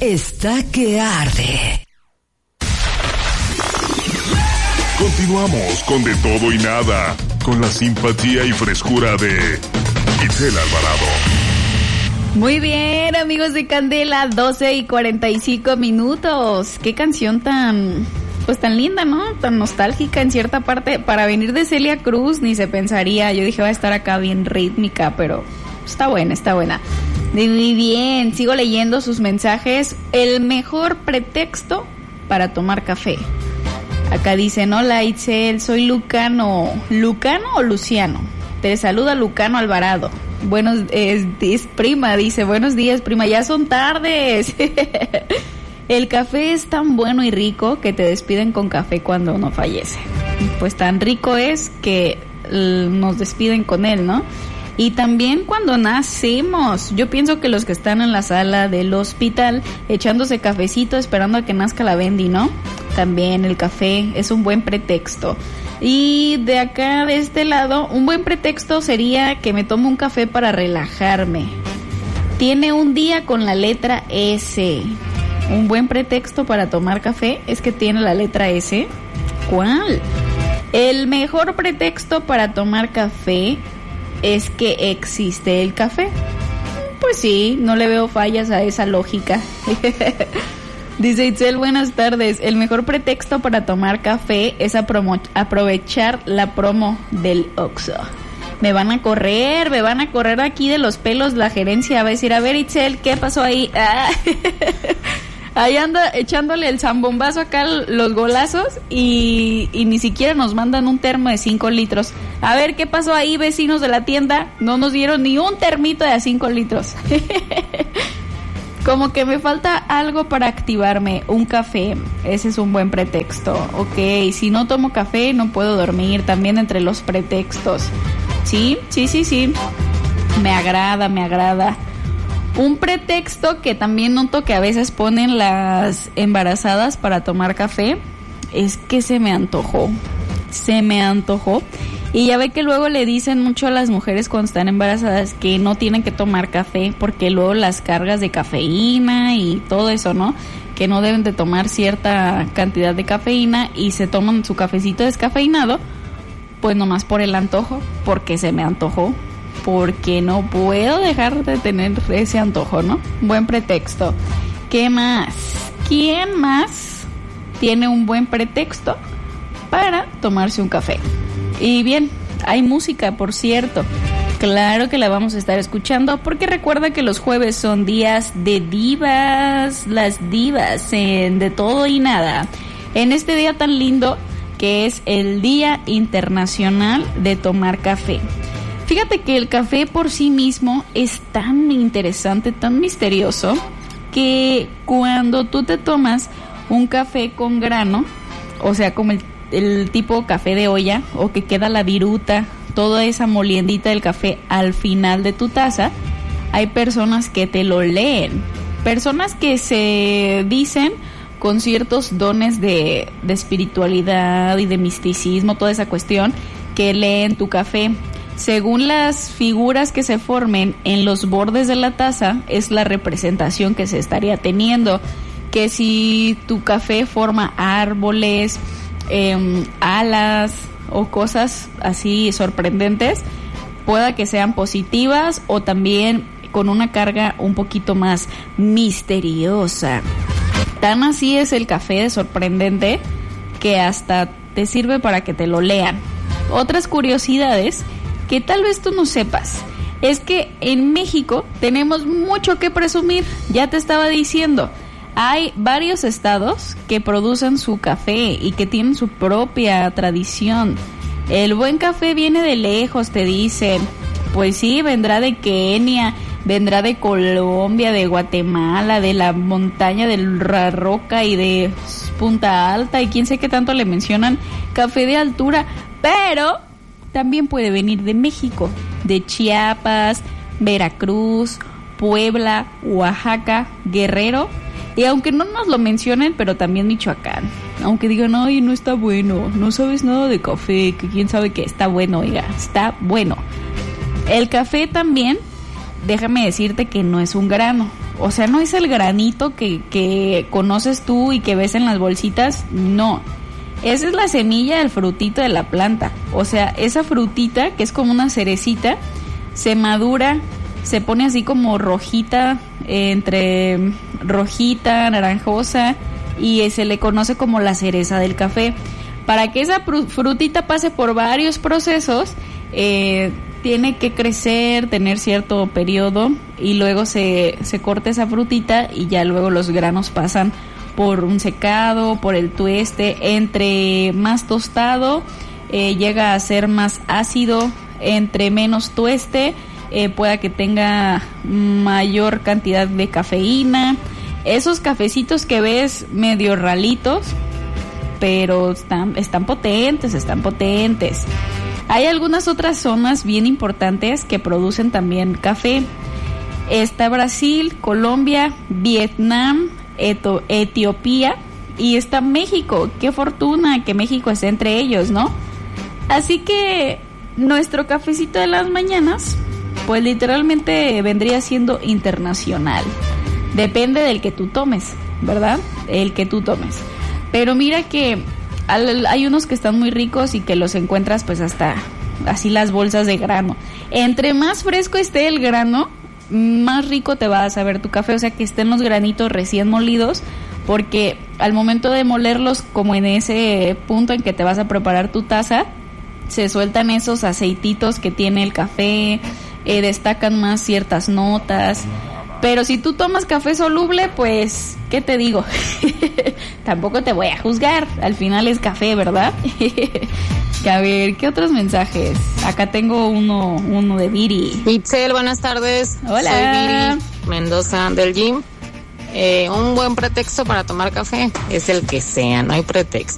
está que arde. Continuamos con De Todo y Nada, con la simpatía y frescura de Itzel Alvarado. Muy bien, amigos de Candela, 12:45. Qué canción tan linda, ¿no? Tan nostálgica en cierta parte. Para venir de Celia Cruz ni se pensaría. Yo dije, va a estar acá bien rítmica, pero está buena. Muy bien, sigo leyendo sus mensajes. El mejor pretexto para tomar café. Acá dicen, hola Itzel, soy Lucano. ¿Lucano o Luciano? Te saluda Lucano Alvarado. Es prima, dice, buenos días prima, ya son tardes. El café es tan bueno y rico que te despiden con café cuando uno fallece. Pues tan rico es que nos despiden con él, ¿no? Y también cuando nacemos, yo pienso que los que están en la sala del hospital echándose cafecito esperando a que nazca la Bendy, ¿no? También el café es un buen pretexto. Y de acá, de este lado, un buen pretexto sería que me tomo un café para relajarme. Tiene un día con la letra S. Un buen pretexto para tomar café es que tiene la letra S. ¿Cuál? El mejor pretexto para tomar café es que existe el café. Pues sí, no le veo fallas a esa lógica. Dice Itzel, buenas tardes. El mejor pretexto para tomar café es aprovechar la promo del Oxxo. Me van a correr aquí de los pelos la gerencia. Va a decir, a ver Itzel, ¿qué pasó ahí? Ahí anda echándole el zambombazo acá los golazos y ni siquiera nos mandan un termo de 5 litros. A ver, ¿qué pasó ahí, vecinos de la tienda? No nos dieron ni un termito de 5 litros. Como que me falta algo para activarme, un café. Ese es un buen pretexto. Ok, si no tomo café no puedo dormir, también entre los pretextos. Sí. Me agrada. Un pretexto que también noto que a veces ponen las embarazadas para tomar café es que se me antojó. Y ya ve que luego le dicen mucho a las mujeres cuando están embarazadas que no tienen que tomar café porque luego las cargas de cafeína y todo eso, ¿no? Que no deben de tomar cierta cantidad de cafeína y se toman su cafecito descafeinado, pues nomás por el antojo, porque se me antojó. Porque no puedo dejar de tener ese antojo, ¿no? Buen pretexto. ¿Qué más? ¿Quién más tiene un buen pretexto para tomarse un café? Y bien, hay música, por cierto. Claro que la vamos a estar escuchando porque recuerda que los jueves son días de divas, las divas en De Todo y Nada. En este día tan lindo que es el Día Internacional de Tomar Café. Fíjate que el café por sí mismo es tan interesante, tan misterioso, que cuando tú te tomas un café con grano, o sea, como el tipo café de olla, o que queda la viruta, toda esa moliendita del café al final de tu taza, hay personas que te lo leen, personas que se dicen con ciertos dones de espiritualidad y de misticismo, toda esa cuestión, que leen tu café. Según las figuras que se formen en los bordes de la taza, es la representación que se estaría teniendo. Que si tu café forma árboles, alas o cosas así sorprendentes, pueda que sean positivas o también con una carga un poquito más misteriosa. Tan así es el café de sorprendente que hasta te sirve para que te lo lean. Otras curiosidades que tal vez tú no sepas es que en México tenemos mucho que presumir. Ya te estaba diciendo, hay varios estados que producen su café y que tienen su propia tradición. El buen café viene de lejos, te dicen. Pues sí, vendrá de Kenia, vendrá de Colombia, de Guatemala, de la montaña de la Roca y de Punta Alta y quién sé qué tanto le mencionan café de altura, pero también puede venir de México, de Chiapas, Veracruz, Puebla, Oaxaca, Guerrero, y aunque no nos lo mencionen, pero también Michoacán. Aunque digan, ay, no está bueno, no sabes nada de café, que quién sabe que está bueno, oiga, está bueno. El café también, déjame decirte que no es un grano, O sea, no es el granito que conoces tú y que ves en las bolsitas, no. Esa es la semilla del frutito de la planta. O sea, esa frutita, que es como una cerecita, se madura, se pone así como rojita, entre rojita, naranjosa, y se le conoce como la cereza del café. Para que esa frutita pase por varios procesos, tiene que crecer, tener cierto periodo, y luego se corta esa frutita y ya luego los granos pasan por un secado, por el tueste. Entre más tostado, llega a ser más ácido. Entre menos tueste, pueda que tenga mayor cantidad de cafeína. Esos cafecitos que ves medio ralitos, pero están potentes, Hay algunas otras zonas bien importantes que producen también café. Está Brasil, Colombia, Vietnam, Etiopía, y está México. Qué fortuna que México esté entre ellos, ¿no? Así que nuestro cafecito de las mañanas, pues literalmente vendría siendo internacional. Depende del que tú tomes, ¿verdad? El que tú tomes. Pero mira que hay unos que están muy ricos y que los encuentras pues hasta así las bolsas de grano. Entre más fresco esté el grano, más rico te va a saber tu café. O sea, que estén los granitos recién molidos, porque al momento de molerlos, como en ese punto en que te vas a preparar tu taza, se sueltan esos aceititos que tiene el café, destacan más ciertas notas. Pero si tú tomas café soluble, pues, ¿qué te digo? Tampoco te voy a juzgar. Al final es café, ¿verdad? A ver, ¿qué otros mensajes? Acá tengo uno de Viri. Itzel, buenas tardes. Hola. Soy Viri Mendoza del gym. Un buen pretexto para tomar café es el que sea, no hay pretexto.